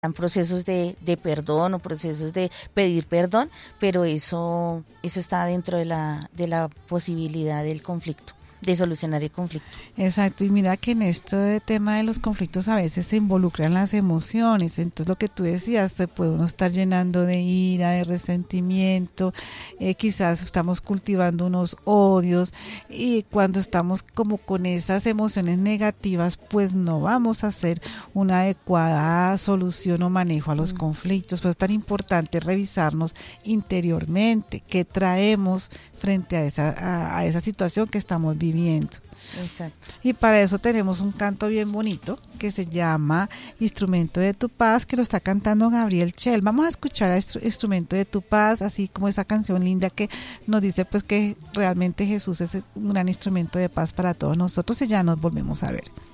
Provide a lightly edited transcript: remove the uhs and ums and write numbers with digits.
procesos de perdón o procesos de pedir perdón, pero eso está dentro de la posibilidad del conflicto, de solucionar el conflicto. Exacto, y mira que en esto de tema de los conflictos a veces se involucran las emociones, entonces lo que tú decías, se puede uno estar llenando de ira, de resentimiento, quizás estamos cultivando unos odios, y cuando estamos como con esas emociones negativas, pues no vamos a hacer una adecuada solución o manejo a los conflictos. Pues es tan importante revisarnos interiormente, qué traemos frente a esa situación que estamos viviendo. Exacto. Y para eso tenemos un canto bien bonito que se llama Instrumento de tu Paz, que lo está cantando Gabriel Chel. Vamos a escuchar a Instrumento de tu Paz, así como esa canción linda que nos dice pues que realmente Jesús es un gran instrumento de paz para todos nosotros, y ya nos volvemos a ver.